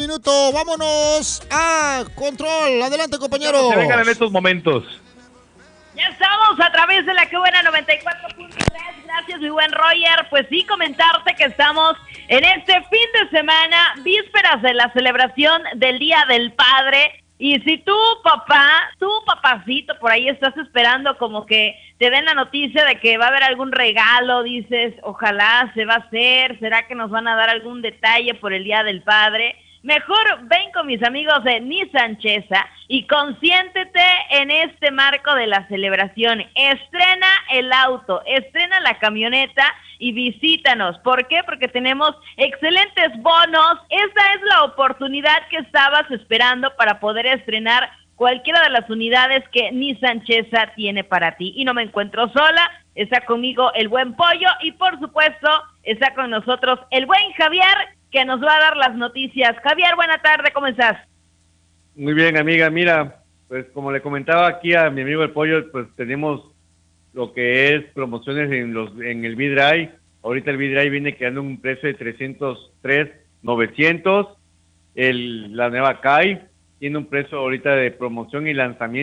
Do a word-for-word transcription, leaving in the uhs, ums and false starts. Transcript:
minuto. Vámonos a control. Adelante, compañero. Que vengan en estos momentos. Ya estamos a través de la que buena noventa y cuatro punto tres. Gracias, mi buen Roger. Pues sí, comentarte que estamos en este fin de semana, vísperas de la celebración del Día del Padre. Y si tú, papá, tú, papacito, por ahí estás esperando como que te den la noticia de que va a haber algún regalo, dices, ojalá se va a hacer, ¿será que nos van a dar algún detalle por el Día del Padre? Mejor ven con mis amigos de Nissan Chesa y consiéntete en este marco de la celebración. Estrena el auto, estrena la camioneta y visítanos. ¿Por qué? Porque tenemos excelentes bonos. Esta es la oportunidad que estabas esperando para poder estrenar cualquiera de las unidades que Nissan Chesa tiene para ti. Y no me encuentro sola, está conmigo el buen Pollo y por supuesto está con nosotros el buen Javier, que nos va a dar las noticias. Javier, buena tarde, ¿cómo estás? Muy bien, amiga, mira, pues como le comentaba aquí a mi amigo el Pollo, pues tenemos lo que es promociones en los en el V-Drive. Ahorita el V-Drive viene quedando un precio de trescientos tres mil novecientos. El, la nueva K A I tiene un precio ahorita de promoción y lanzamiento